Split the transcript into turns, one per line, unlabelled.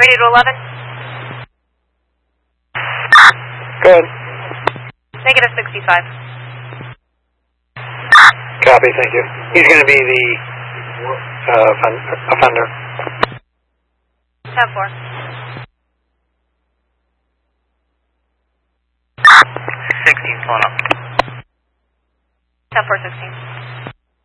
Ready to 11?
Good.
Negative 65.
Copy, thank you. He's going to be the offender.
10-4.
16's pulling up.
10-4-16.